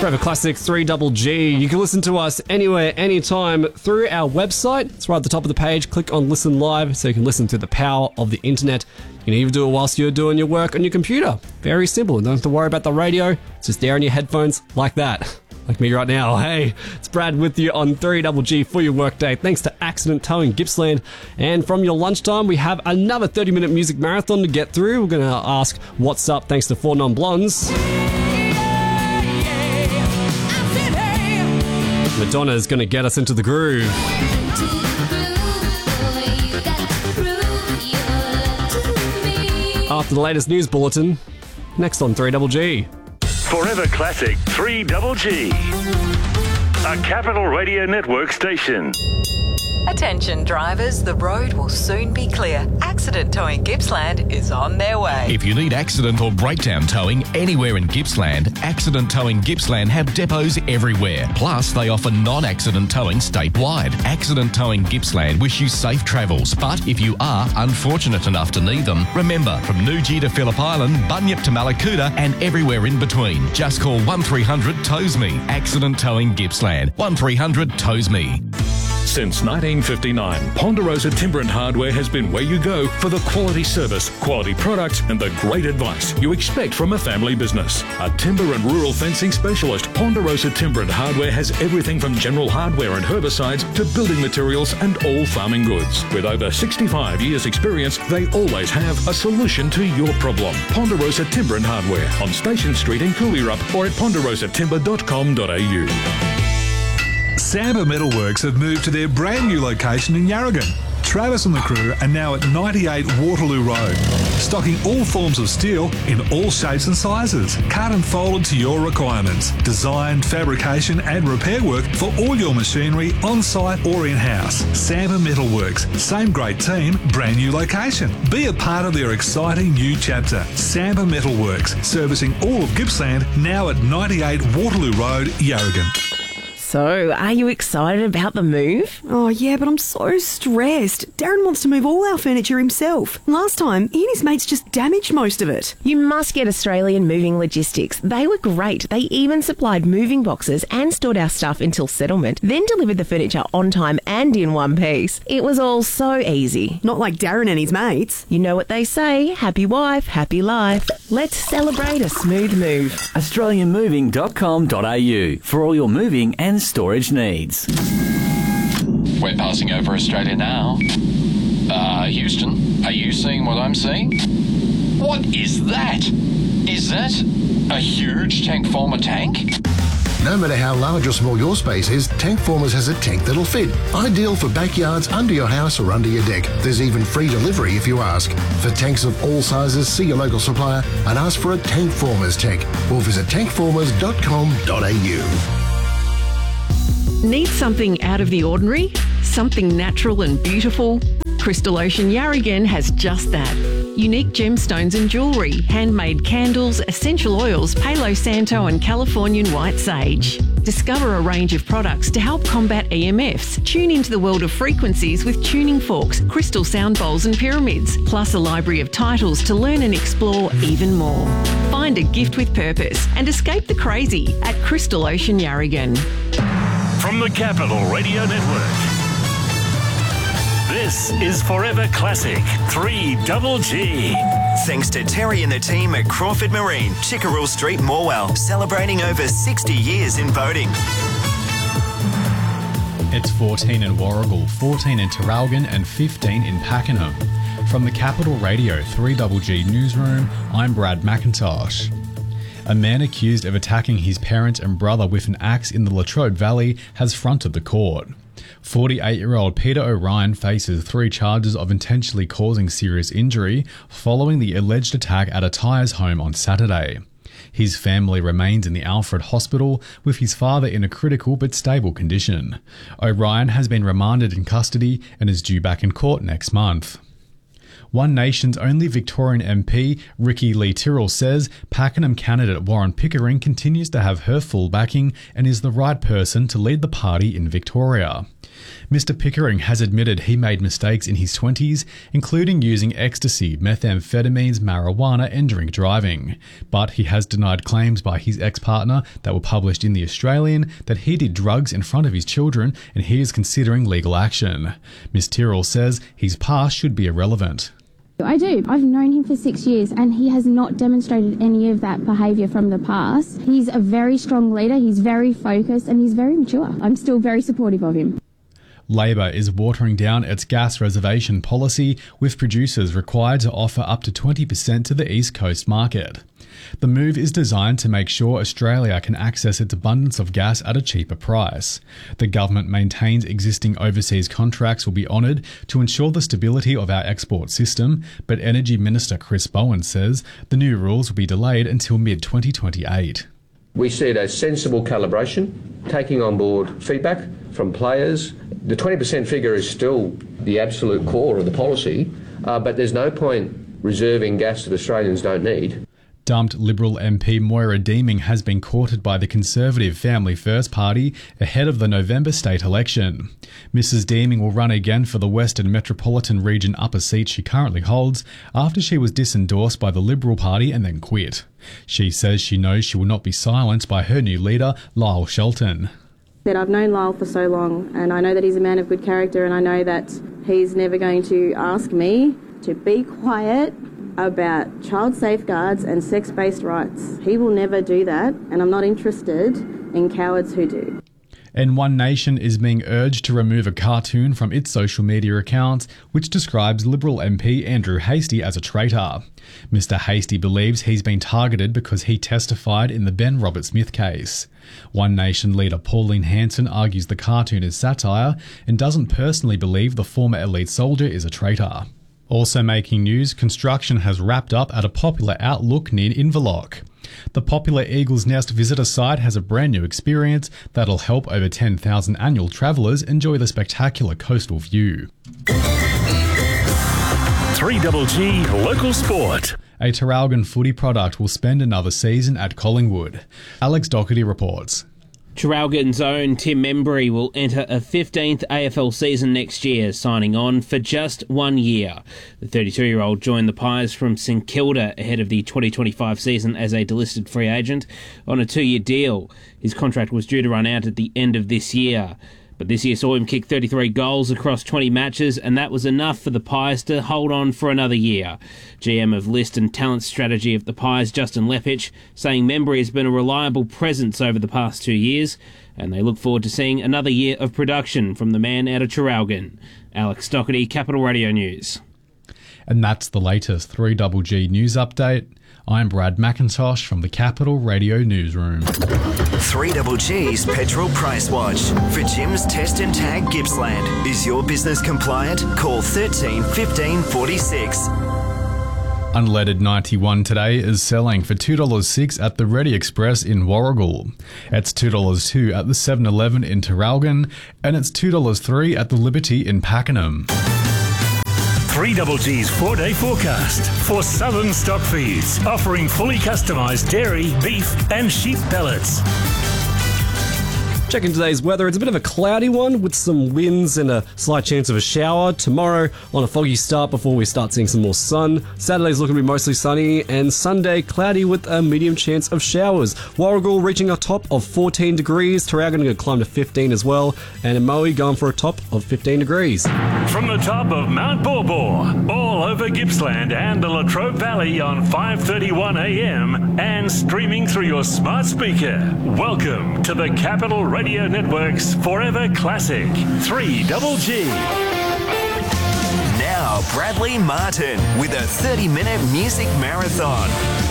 Forever Classic 3GG. You can listen to us anywhere, anytime through our website. It's right at the top of the page. Click on Listen Live so you can listen to the power of the internet. You can even do it whilst you're doing your work on your computer. Very simple. Don't have to worry about the radio. It's just there in your headphones like that. Like me right now. Hey, it's Brad with you on 3GG for your workday. Thanks to Accident Towing Gippsland. And from your lunchtime, we have another 30-minute music marathon to get through. We're going to ask what's up thanks to 4 Non-Blondes. Madonna's going to get us into the groove. After the latest news bulletin, next on 3GG. Forever Classic 3GG. A Capital Radio Network station. Attention drivers, the road will soon be clear. Accident Towing Gippsland is on their way. If you need accident or breakdown towing anywhere in Gippsland, Accident Towing Gippsland have depots everywhere. Plus, they offer non-accident towing statewide. Accident Towing Gippsland wish you safe travels, but if you are unfortunate enough to need them, remember, from Newgee to Phillip Island, Bunyip to Malakuta and everywhere in between, just call 1300 Tows Me. Accident Towing Gippsland. 1300 Tows Me. Since 1959, Ponderosa Timber and Hardware has been where you go for the quality service, quality products and the great advice you expect from a family business. A timber and rural fencing specialist, Ponderosa Timber and Hardware has everything from general hardware and herbicides to building materials and all farming goods. With over 65 years experience, they always have a solution to your problem. Ponderosa Timber and Hardware on Station Street in Cooleyrup or at ponderosatimber.com.au. Samba Metalworks have moved to their brand new location in Yarragon. Travis and the crew are now at 98 Waterloo Road, stocking all forms of steel in all shapes and sizes, cut and folded to your requirements. Design, fabrication and repair work for all your machinery on-site or in-house. Samba Metalworks, same great team, brand new location. Be a part of their exciting new chapter. Samba Metalworks, servicing all of Gippsland, now at 98 Waterloo Road, Yarragon. So, are you excited about the move? Oh, yeah, but I'm so stressed. Darren wants to move all our furniture himself. Last time, he and his mates just damaged most of it. You must get Australian Moving Logistics. They were great. They even supplied moving boxes and stored our stuff until settlement, then delivered the furniture on time and in one piece. It was all so easy. Not like Darren and his mates. You know what they say, happy wife, happy life. Let's celebrate a smooth move. AustralianMoving.com.au for all your moving and storage needs. We're passing over Australia now. Houston, are you seeing what I'm seeing? What is that? Is that a huge Tankformer tank? No matter how large or small your space is, Tankformers has a tank that'll fit. Ideal for backyards, under your house or under your deck. There's even free delivery if you ask. For tanks of all sizes, see your local supplier and ask for a Tankformers tank or visit tankformers.com.au. Need something out of the ordinary? Something natural and beautiful? Crystal Ocean Yarragon has just that. Unique gemstones and jewellery, handmade candles, essential oils, Palo Santo and Californian white sage. Discover a range of products to help combat EMFs. Tune into the world of frequencies with tuning forks, crystal sound bowls and pyramids, plus a library of titles to learn and explore even more. Find a gift with purpose and escape the crazy at Crystal Ocean Yarragon. From the Capital Radio Network, this is Forever Classic 3GG. Thanks to Terry and the team at Crawford Marine, Chickerell Street, Morwell, celebrating over 60 years in boating. It's 14 in Warragul, 14 in Terralgan and 15 in Pakenham. From the Capital Radio 3GG Newsroom, I'm Brad McIntosh. A man accused of attacking his parent and brother with an axe in the Latrobe Valley has fronted the court. 48-year-old Peter O'Ryan faces 3 charges of intentionally causing serious injury following the alleged attack at a Tyres home on Saturday. His family remains in the Alfred Hospital with his father in a critical but stable condition. O'Ryan has been remanded in custody and is due back in court next month. One Nation's only Victorian MP, Ricky Lee Tyrrell, says Pakenham candidate Warren Pickering continues to have her full backing and is the right person to lead the party in Victoria. Mr. Pickering has admitted he made mistakes in his 20s, including using ecstasy, methamphetamines, marijuana and drink driving. But he has denied claims by his ex-partner that were published in The Australian that he did drugs in front of his children, and he is considering legal action. Ms. Tyrrell says his past should be irrelevant. I do. I've known him for 6 years and he has not demonstrated any of that behaviour from the past. He's a very strong leader, he's very focused and he's very mature. I'm still very supportive of him. Labor is watering down its gas reservation policy, with producers required to offer up to 20% to the East Coast market. The move is designed to make sure Australia can access its abundance of gas at a cheaper price. The government maintains existing overseas contracts will be honoured to ensure the stability of our export system, but Energy Minister Chris Bowen says the new rules will be delayed until mid-2028. We see it as sensible calibration, taking on board feedback from players. The 20% figure is still the absolute core of the policy, but there's no point reserving gas that Australians don't need. Dumped Liberal MP Moira Deeming has been courted by the Conservative Family First Party ahead of the November state election. Mrs Deeming will run again for the Western Metropolitan Region upper seat she currently holds after she was disendorsed by the Liberal Party and then quit. She says she knows she will not be silenced by her new leader, Lyle Shelton. I've known Lyle for so long and I know that he's a man of good character and I know that he's never going to ask me to be quiet about child safeguards and sex-based rights. He will never do that and I'm not interested in cowards who do. And One Nation is being urged to remove a cartoon from its social media accounts which describes Liberal MP Andrew Hastie as a traitor. Mr Hastie believes he's been targeted because he testified in the Ben Robert-Smith case. One Nation leader Pauline Hanson argues the cartoon is satire and doesn't personally believe the former elite soldier is a traitor. Also making news, construction has wrapped up at a popular outlook near Inverloch. The popular Eagles Nest visitor site has a brand new experience that'll help over 10,000 annual travellers enjoy the spectacular coastal view. 3GG Local Sport. A Traralgon footy product will spend another season at Collingwood. Alex Doherty reports. Traralgon's own Tim Membry will enter a 15th AFL season next year, signing on for just 1 year. The 32-year-old joined the Pies from St Kilda ahead of the 2025 season as a delisted free agent on a 2-year deal. His contract was due to run out at the end of this year. But this year saw him kick 33 goals across 20 matches, and that was enough for the Pies to hold on for another year. GM of List and Talent Strategy of the Pies, Justin Lepich, saying Membry has been a reliable presence over the past 2 years, and they look forward to seeing another year of production from the man out of Traralgon. Alex Doherty, Capital Radio News. And that's the latest 3GG news update. I'm Brad McIntosh from the Capital Radio Newsroom. 3GG's Petrol Price Watch. For Jim's Test and Tag Gippsland. Is your business compliant? Call 13 15 46. Unleaded 91 today is selling for $2.06 at the Ready Express in Warragul. It's $2.02 at the 7-Eleven in Traralgon, and it's $2.03 at the Liberty in Pakenham. 3GG's 4-day forecast for Southern Stockfeeds, offering fully customised dairy, beef and sheep pellets. Checking today's weather, it's a bit of a cloudy one with some winds and a slight chance of a shower. Tomorrow on a foggy start before we start seeing some more sun. Saturday's looking to be mostly sunny, and Sunday cloudy with a medium chance of showers. Warragul reaching a top of 14 degrees, Traralgon going to climb to 15 as well, and Moe going for a top of 15 degrees. From the top of Mount Borbor, all over Gippsland and the Latrobe Valley on 5:31 a.m. and streaming through your smart speaker. Welcome to the Capital Radio Network's Forever Classic 3GG. Now Bradley Martin with a 30-minute music marathon.